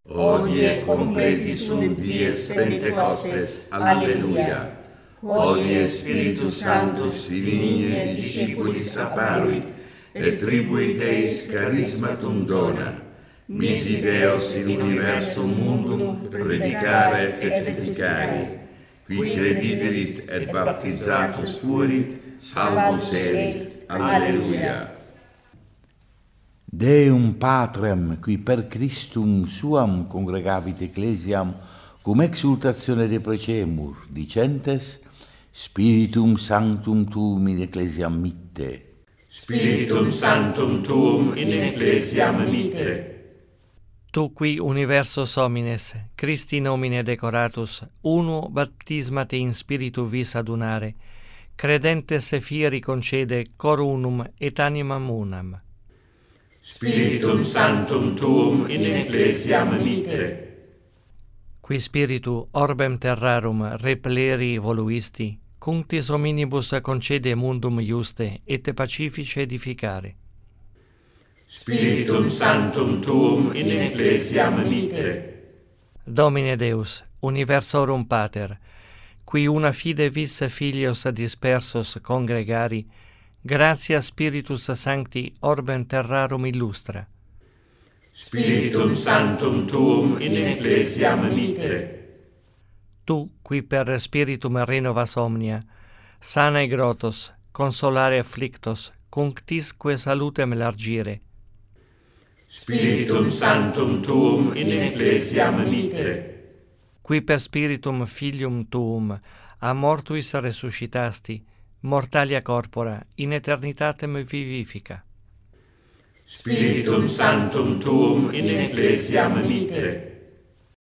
Hodie completi sunt dies Pentecostes, alleluia. Hodie Spiritus Sanctus divinie discipulis apparuit, et tribuit eis charismatum dona, misi Deos in universum mundum predicare et testificare, qui crediterit et baptizatus fuerit, salvus erit. Alleluia. Deum Patrem, qui per Christum suam congregavit ecclesiam, cum exultatione deprecemur, dicentes, Spiritum Sanctum Tuum in ecclesiam mitte. Spiritum Sanctum Tuum in ecclesiam mitte. Tu qui universos homines, Christi nomine decoratus, uno baptismate in spiritu vis adunare, credentes fieri concede cor unum et animam unam. Spiritum Sanctum Tuum in ecclesiam mitte. Qui spiritu orbem terrarum repleri voluisti, cunctis hominibus concede mundum iuste et pacifice edificare. Spiritum Sanctum Tuum in ecclesiam mitte. Domine Deus, universorum Pater, qui una fide vis filios dispersos congregari, gratia Spiritus Sancti orbem terrarum illustra. Spiritum Sanctum Tuum in ecclesiam mitte. Tu, qui per Spiritum renovas omnia, sanae grottos, consolare afflictos, cunctisque salutem largire. Spiritum Sanctum Tuum in ecclesiam mitte. Qui per Spiritum Filium Tuum a mortuis resuscitasti, mortalia corpora in eternitatem vivifica. Spiritum Sanctum Tuum in ecclesiam mitte.